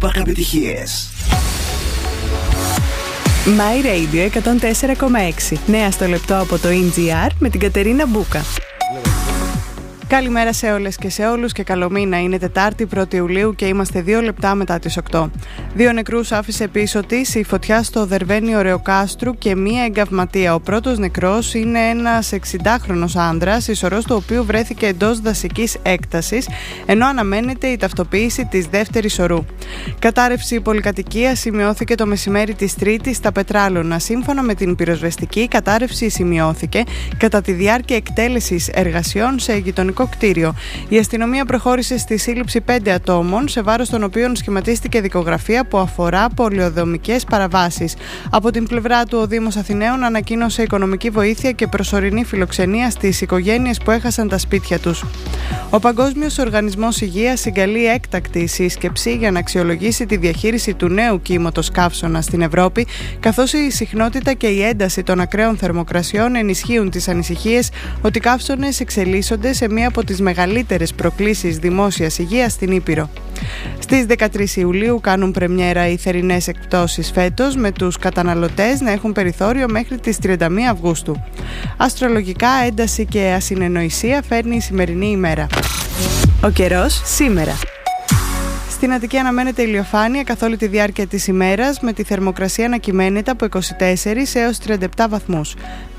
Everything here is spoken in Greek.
Παραπετυχίες. My Radio 104,6. Νέα στο λεπτό από το NGR με την Κατερίνα Μπούκα. Καλημέρα σε όλες και σε όλους και καλό μήνα. Είναι Τετάρτη 1η Ιουλίου και είμαστε 2 λεπτά μετά τις 8. 2 νεκρούς άφησε πίσω της η φωτιά στο Δερβένιο Ρεοκάστρου και μία εγκαυματία. Ο πρώτος νεκρός είναι ένας 60χρονος άνδρας, η σωρός του οποίου βρέθηκε εντός δασικής έκτασης, ενώ αναμένεται η ταυτοποίηση της δεύτερης σωρού. Κατάρρευση πολυκατοικίας σημειώθηκε το μεσημέρι της Τρίτης στα Πετράλωνα. Σύμφωνα με την πυροσβεστική, η κατάρρευση σημειώθηκε κατά τη διάρκεια εκτέλεσης εργασιών σε γειτονικό κτίριο. Η αστυνομία προχώρησε στη σύλληψη 5 ατόμων, σε βάρος των οποίων σχηματίστηκε δικογραφία που αφορά πολεοδομικές παραβάσεις. Από την πλευρά του, ο Δήμος Αθηναίων ανακοίνωσε οικονομική βοήθεια και προσωρινή φιλοξενία στις οικογένειες που έχασαν τα σπίτια τους. Ο Παγκόσμιος Οργανισμός Υγείας συγκαλεί έκτακτη σύσκεψη για να αξιολογήσει τη διαχείριση του νέου κύματος καύσωνα στην Ευρώπη, καθώς η συχνότητα και η ένταση των ακραίων θερμοκρασιών ενισχύουν τις ανησυχίες ότι οι καύσωνες εξελίσσονται σε μία από τις μεγαλύτερες προκλήσεις δημόσιας υγείας στην Ήπειρο. Στις 13 Ιουλίου κάνουν πρεμιέρα οι θερινές εκπτώσεις φέτος, με τους καταναλωτές να έχουν περιθώριο μέχρι τις 31 Αυγούστου. Αστρολογικά, ένταση και ασυνεννοησία φέρνει η σημερινή ημέρα. Ο καιρός σήμερα. Στην Αττική αναμένεται ηλιοφάνεια καθ' όλη τη διάρκεια της ημέρας, με τη θερμοκρασία να κυμαίνεται από 24 έως 37 βαθμούς.